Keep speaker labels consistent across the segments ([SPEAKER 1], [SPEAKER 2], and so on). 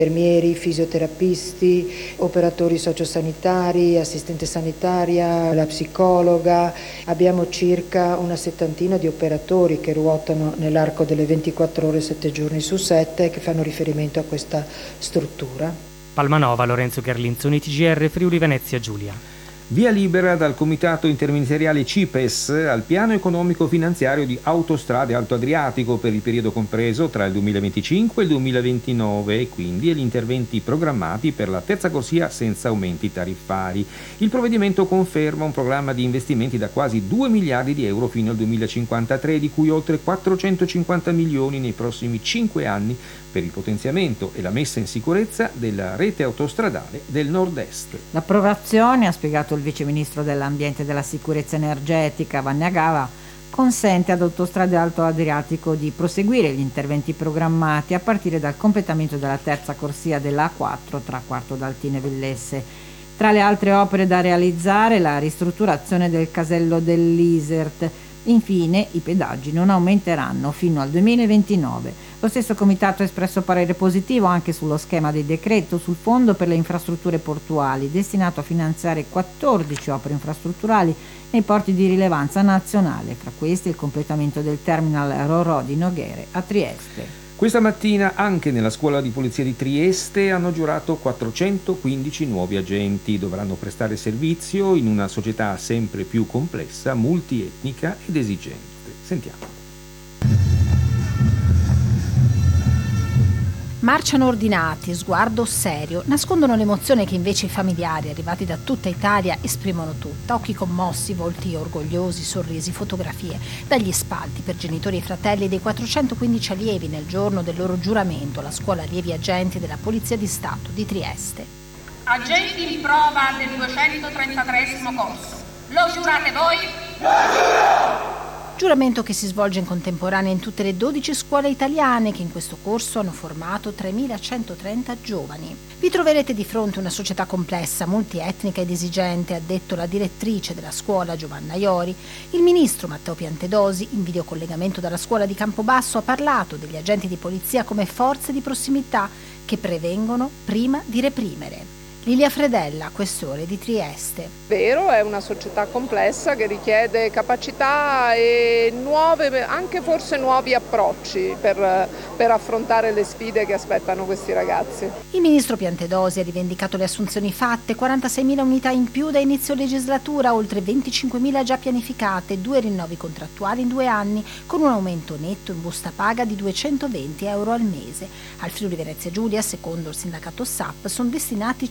[SPEAKER 1] Infermieri, fisioterapisti, operatori sociosanitari, assistente sanitaria, la psicologa. Abbiamo circa una settantina di operatori che ruotano nell'arco delle 24 ore 7 giorni su 7 che fanno riferimento a questa struttura.
[SPEAKER 2] Palmanova, Lorenzo Carlinzoni, TGR Friuli Venezia Giulia.
[SPEAKER 3] Via libera dal Comitato Interministeriale CIPES al piano economico-finanziario di Autostrade Alto Adriatico per il periodo compreso tra il 2025 e il 2029 e quindi gli interventi programmati per la terza corsia senza aumenti tariffari. Il provvedimento conferma un programma di investimenti da quasi 2 miliardi di euro fino al 2053, di cui oltre 450 milioni nei prossimi 5 anni per il potenziamento e la messa in sicurezza della rete autostradale del nord-est.
[SPEAKER 4] L'approvazione, ha spiegato il vice ministro dell'ambiente e della sicurezza energetica Vannia Gava, consente ad Autostrade Alto Adriatico di proseguire gli interventi programmati a partire dal completamento della terza corsia della A4 tra Quarto d'Altino e Villesse. Tra le altre opere da realizzare, la ristrutturazione del casello dell'Isert. Infine, i pedaggi non aumenteranno fino al 2029. Lo stesso comitato ha espresso parere positivo anche sullo schema di decreto sul Fondo per le infrastrutture portuali, destinato a finanziare 14 opere infrastrutturali nei porti di rilevanza nazionale, fra questi il completamento del terminal Ro-Ro di Noghere a Trieste.
[SPEAKER 3] Questa mattina anche nella scuola di polizia di Trieste hanno giurato 415 nuovi agenti. Dovranno prestare servizio in una società sempre più complessa, multietnica ed esigente. Sentiamo.
[SPEAKER 5] Marciano ordinati, sguardo serio, nascondono l'emozione che invece i familiari arrivati da tutta Italia esprimono tutta. Occhi commossi, volti orgogliosi, sorrisi, fotografie. Dagli spalti per genitori e fratelli dei 415 allievi nel giorno del loro giuramento alla scuola allievi agenti della Polizia di Stato di Trieste.
[SPEAKER 6] Agenti in prova del 233° corso. Lo giurate voi? Lo
[SPEAKER 5] giuro! Giuramento che si svolge in contemporanea in tutte le 12 scuole italiane che in questo corso hanno formato 3.130 giovani. Vi troverete di fronte una società complessa, multietnica ed esigente, ha detto la direttrice della scuola Giovanna Iori. Il ministro Matteo Piantedosi, in videocollegamento dalla scuola di Campobasso, ha parlato degli agenti di polizia come forze di prossimità che prevengono prima di reprimere. Lilia Fredella, questore di Trieste.
[SPEAKER 7] Vero, è una società complessa che richiede capacità e anche forse nuovi approcci per affrontare le sfide che aspettano questi ragazzi.
[SPEAKER 5] Il ministro Piantedosi ha rivendicato le assunzioni fatte, 46.000 unità in più da inizio legislatura, oltre 25.000 già pianificate, 2 rinnovi contrattuali in 2 anni, con un aumento netto in busta paga di 220 euro al mese. Al Friuli Venezia Giulia, secondo il sindacato SAP, sono destinati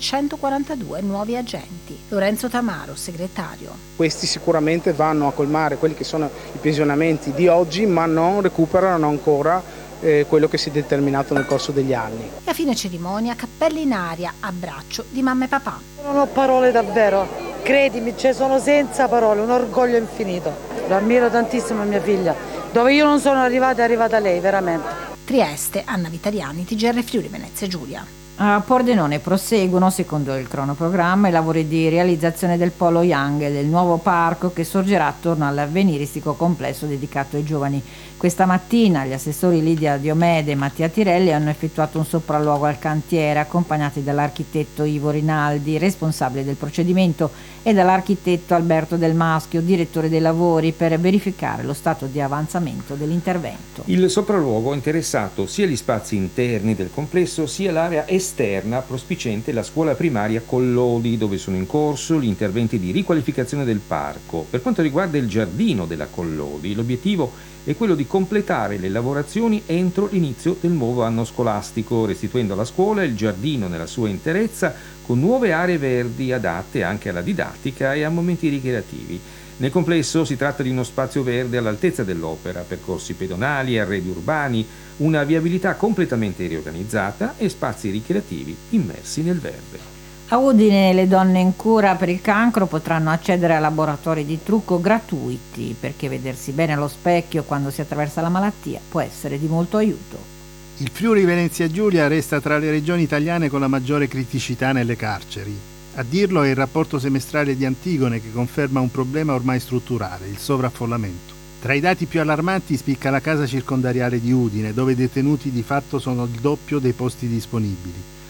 [SPEAKER 5] 142 nuovi agenti. Lorenzo Tamaro, segretario.
[SPEAKER 8] Questi sicuramente vanno a colmare quelli che sono i pensionamenti di oggi, ma non recuperano ancora quello che si è determinato nel corso degli anni.
[SPEAKER 5] E a fine cerimonia, cappelle in aria, abbraccio di mamma e papà.
[SPEAKER 9] Non ho parole davvero, credimi, sono senza parole, un orgoglio infinito. Lo ammiro tantissimo mia figlia, dove io non sono arrivata è arrivata lei, veramente.
[SPEAKER 5] Trieste, Anna Vitaliani, TGR Friuli Venezia Giulia.
[SPEAKER 4] A Pordenone proseguono, secondo il cronoprogramma, i lavori di realizzazione del Polo Young e del nuovo parco che sorgerà attorno all'avveniristico complesso dedicato ai giovani. Questa mattina gli assessori Lidia Diomede e Mattia Tirelli hanno effettuato un sopralluogo al cantiere, accompagnati dall'architetto Ivo Rinaldi, responsabile del procedimento, e dall'architetto Alberto Del Maschio, direttore dei lavori, per verificare lo stato di avanzamento dell'intervento.
[SPEAKER 3] Il sopralluogo ha interessato sia gli spazi interni del complesso sia l'area esterna prospiciente la scuola primaria Collodi, dove sono in corso gli interventi di riqualificazione del parco. Per quanto riguarda il giardino della Collodi, l'obiettivo è quello di completare le lavorazioni entro l'inizio del nuovo anno scolastico, restituendo alla scuola il giardino nella sua interezza con nuove aree verdi adatte anche alla didattica e a momenti ricreativi. Nel complesso si tratta di uno spazio verde all'altezza dell'opera, percorsi pedonali, arredi urbani, una viabilità completamente riorganizzata e spazi ricreativi immersi nel verde.
[SPEAKER 4] A Udine le donne in cura per il cancro potranno accedere a laboratori di trucco gratuiti, perché vedersi bene allo specchio quando si attraversa la malattia può essere di molto aiuto.
[SPEAKER 10] Il Friuli Venezia Giulia resta tra le regioni italiane con la maggiore criticità nelle carceri. A dirlo è il rapporto semestrale di Antigone, che conferma un problema ormai strutturale, il sovraffollamento. Tra i dati più allarmanti spicca la casa circondariale di Udine, dove i detenuti di fatto sono il doppio dei posti disponibili.